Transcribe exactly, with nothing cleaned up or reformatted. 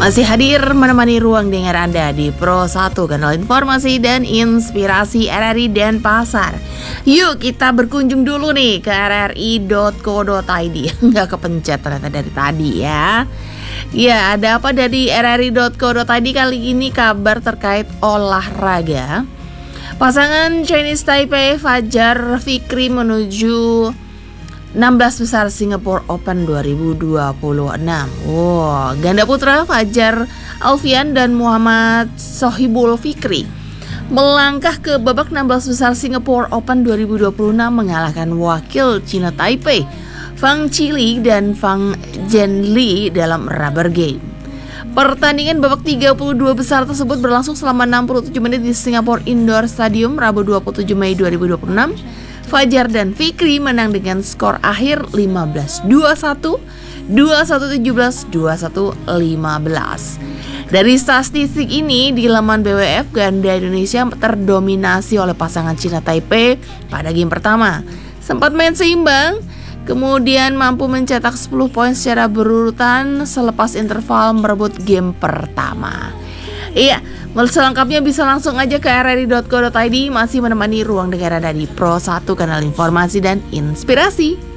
Masih hadir menemani ruang dengar Anda di Pro satu, kanal informasi dan inspirasi R R I Denpasar. Yuk kita berkunjung dulu nih ke r r i dot co dot i d. Nggak kepencet ternyata dari tadi ya. Ya, ada apa dari r r i dot co dot i d kali ini? Kabar terkait olahraga. Pasangan Chinese Taipei Fajar Fikri menuju enam belas besar Singapore Open dua ribu dua puluh enam. Wow, ganda putra Fajar Alfian dan Muhammad Sohibul Fikri melangkah ke babak enam belas besar Singapore Open dua ribu dua puluh enam mengalahkan wakil China Taipei Fang Qili dan Fang Zhenli dalam rubber game. Pertandingan babak tiga puluh dua besar tersebut berlangsung selama enam puluh tujuh menit di Singapore Indoor Stadium Rabu dua puluh tujuh Mei dua ribu dua puluh enam. Fajar dan Fikri menang dengan skor akhir lima belas dua puluh satu, dua puluh satu tujuh belas, dua puluh satu lima belas. Dari statistik ini di laman B W F, ganda Indonesia terdominasi oleh pasangan China Taipei pada game pertama. Sempat main seimbang, kemudian mampu mencetak sepuluh poin secara berurutan selepas interval merebut game pertama. Iya, selengkapnya bisa langsung aja ke r r i dot co dot i d. Masih menemani ruang dengar Anda di Pro satu, kanal informasi dan inspirasi.